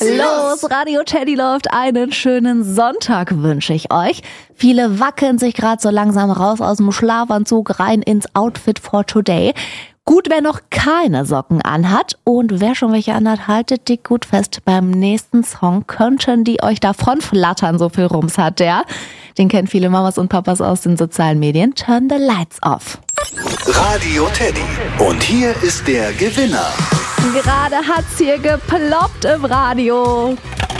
Los, Radio Teddy läuft. Einen schönen Sonntag wünsche ich euch. Viele wackeln sich gerade so langsam raus aus dem Schlafanzug rein ins Outfit for Today. Gut, wer noch keine Socken anhat und wer schon welche anhat, haltet die gut fest. Beim nächsten Song könnten die euch davon flattern, so viel Rums hat der. Den kennen viele Mamas und Papas aus den sozialen Medien. Turn the lights off. Radio Teddy. Und hier ist der Gewinner. Gerade hat's hier geploppt im Radio.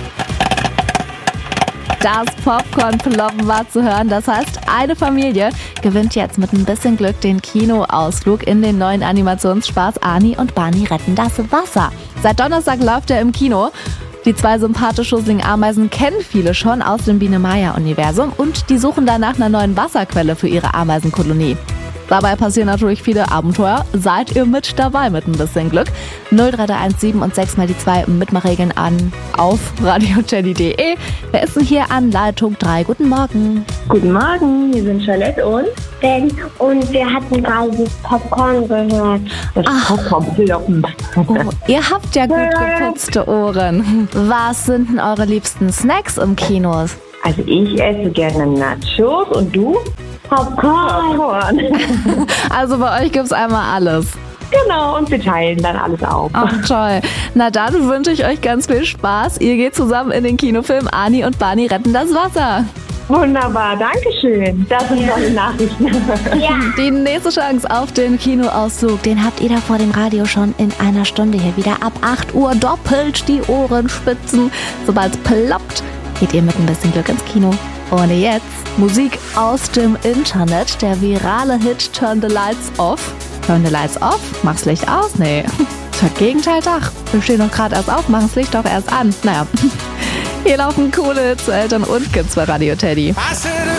Das Popcorn-Ploppen war zu hören. Das heißt, eine Familie gewinnt jetzt mit ein bisschen Glück den Kinoausflug in den neuen Animationsspaß Ani und Barney retten das Wasser. Seit Donnerstag läuft er im Kino. Die zwei sympathisch schusseligen Ameisen kennen viele schon aus dem Biene-Maya-Universum und die suchen danach einer neuen Wasserquelle für ihre Ameisenkolonie. Dabei passieren natürlich viele Abenteuer. Seid ihr mit dabei mit ein bisschen Glück? 03317 und 6 mal die 2 Mitmachregeln an auf radioteddy.de. Wer ist denn hier an Leitung 3? Guten Morgen. Guten Morgen, hier sind Charlotte und Ben und wir hatten gerade das Popcorn gehört. das Popcorn-Ploppen. Oh, ihr habt ja gut geputzte Ohren. Was sind denn eure liebsten Snacks im Kino? Also ich esse gerne Nachos und du? Popcorn. Also bei euch gibt's einmal alles. Genau, und wir teilen dann alles auf. Ach toll. Na dann wünsche ich euch ganz viel Spaß. Ihr geht zusammen in den Kinofilm Ani und Barney retten das Wasser. Wunderbar, danke schön. Das sind tolle Nachrichten. Ja. Die nächste Chance auf den Kinoauszug, den habt ihr da vor dem Radio schon in einer Stunde hier wieder ab 8 Uhr. Doppelt die Ohren spitzen. Sobald es ploppt, geht ihr mit ein bisschen Glück ins Kino. Und jetzt Musik aus dem Internet, der virale Hit Turn the Lights Off. Turn the Lights Off? Mach's Licht aus? Nee. Das Gegenteil Dach. Wir stehen doch gerade erst auf, machen's Licht doch erst an. Naja. Hier laufen coole Hits zu Eltern und Kids bei Radio Teddy.